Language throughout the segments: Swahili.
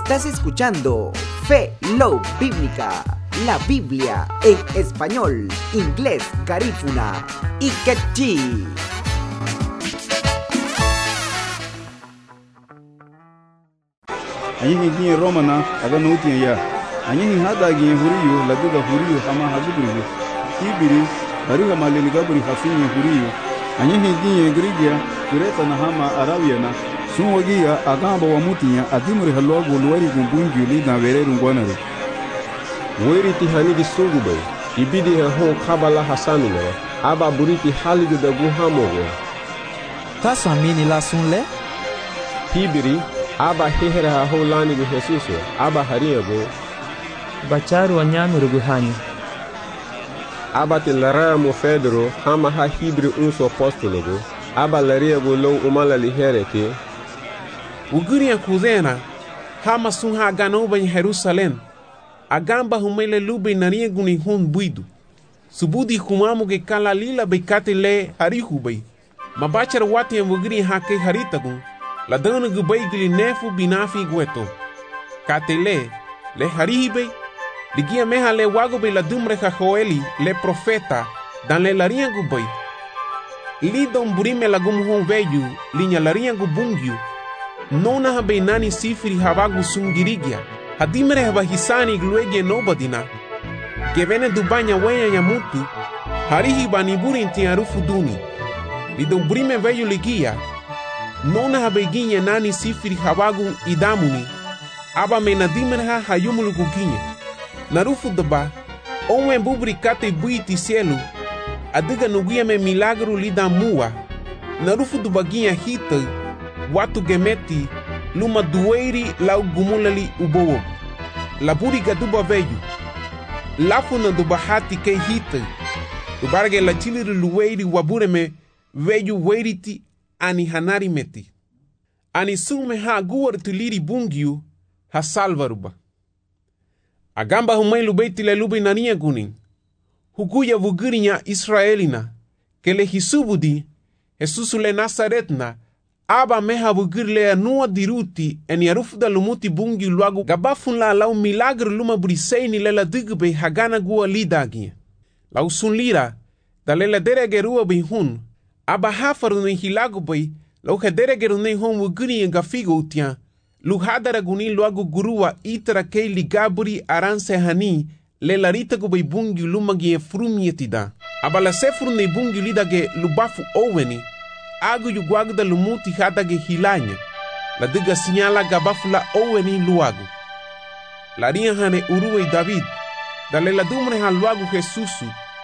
Estás escuchando Fe, Love Bíblica, la Biblia en español, inglés, garífuna y quechí. Anyi ni Roma na aga no tin ya. Anyi ni hada gi huriyo la duga huriyo kama hazuburi. Ibiri ariga maleli gaburi hafinye huriyo. Anyi ni din Grigia direta na hama Arabia na sunwagiya agamba wa mutinya adimuri halwago luwari gumbungi li na vereru ngwanare. Weri ti hanigi sungubai. Ibidi he hon kabala hasanu le. Aba buriti haligu da guhamogo. Tasa mini la sunle? Ibiri aba hehere ha ho lani gu Jesuso aba hariya go Bacharu wanyami ruguhani. aba te lara mo Pedro hama ha hibri unso apostolo go aba laria go lo umala li hereke Uguri kuzena hama sun ha gano ban Jerusalem agamba humele lube naria guni hun buidu subudi kumamu ge kala lila bekate le harihu bai mabachar wati uguri ha ke harita go la dana gubai gili nefu binafi gueto. Katele, le haribe, ligia meha le wagobe la dumre ha Joeli, le profeta, dan le laria gubai. Li don burime la gumhon veyu, linya laria gubungyu. Nona ha beinani sifiri habagu sungirigia. Hadimre ha bahisani gluegie nobadina. Gevene dubanya wenya yamutu, harihi baniburi inti arufu duni. Li don burime veyu ligia. Nona habeginye nani sifiri habagu idamuni aba menadimerha hayumulu guginye narufu daba onwe bubri kate buiti cielo adiga nugia me milagro lida mua narufu dubaginha hita watu gemeti luma dueiri lau gumulali ubowo laburi gaduba veyu lafu na dubahati ke hita dubarge la chiliru lueiri wabureme veyu weiriti ani hanari meti. Ani sume ha guar tuliri bungiu ha salvaruba. Agamba humai lubeiti le lube nania gunin. Huguya vugurinya Israelina. Kele hisubudi, Jesusu le Nazaretna. Aba meha vugur le anua diruti eni arufuda lumuti bungiu luagu gabafun la lau milagro luma briseini le la digbe hagana gua lidagia. Lau sun lira, da le la deregerua bihun. Aba hafaru ni hilago bai, lau hedere ni hon wuguni nga figo utia, lu hadara guni luagu gurua itara kei ligaburi aranse hani, le larita gu bai bungi lumagi e frumi etida. Aba la sefuru ni bungi lidage lubafu oweni, agu yuguagu da lumuti hadage hilanya, la diga sinyala gabafu la oweni luagu. La ria hane uruwe David, da le la dumre han luagu Jesusu,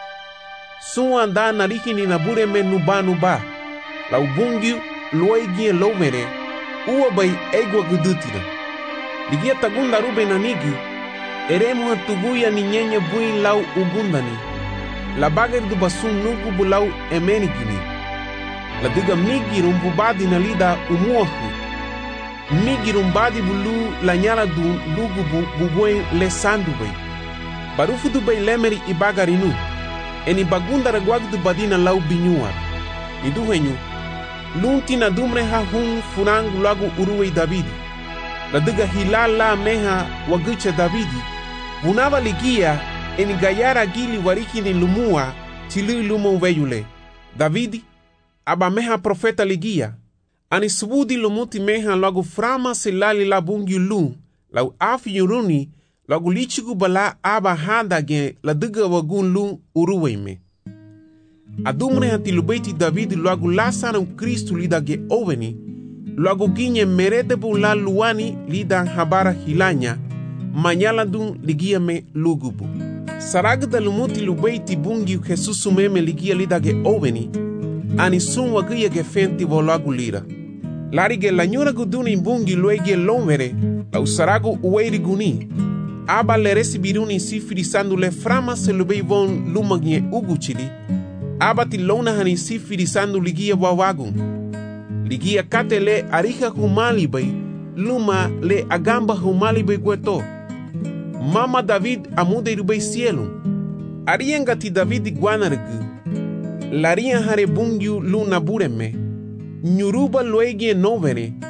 Sua anda nariki ni nabure me nuba. La ubungiu luegie lovere. Ua bai egwa gudutina. Ligia tagunda rube nanigi. Eremu hatuguya ni nyenye bui lau ugundani. La bager du basun nuku bulau emenigini. La diga migi rumbubadi na lida umuahu. Migi rumbadi bulu la nyala du lugu bubuen le sandu bai. Barufu du bai lemeri ibagarinu. Eni bagunda reguagdu badina lau binyua. Iduhenyu, lunti na dumre ha hun furangu lagu uruwe Davidi. La diga hilala meha wagucha Davidi. Vunava ligia eni gayara gili wariki ni lumua chili lumo veyule. Davidi, aba meha profeta ligia. Ani subudi lumuti meha lagu frama silali la bungi lu. Lau afi yuruni lagu lichigu bala aba handage la diga wagun lu uruweime. Adumre hati lubeiti David lagu lasana Kristu lidage oveni, lagu ginye merete bu la luani lidan habara hilanya, manyala dun ligia me lugubu. Saragda lumuti lubeiti bungi Jesusu meme ligia lidage oveni, ani sun wagia ge fenti vo lagu lira. Larige la nyura guduni bungi luege lomvere, la usaragu uweiri guni, aba le resibiruni sifiri sandu le frama se lubei von lumagne uguchili, aba ti lona hani sifiri sandu ligia wawagun. Ligia kate le arika humali bay, luma le agamba humali bay gueto. Mama David amude rubei cielo. Arienga ti David guanargu. Laria hare bungiu luna bureme. Nyuruba luegie novere.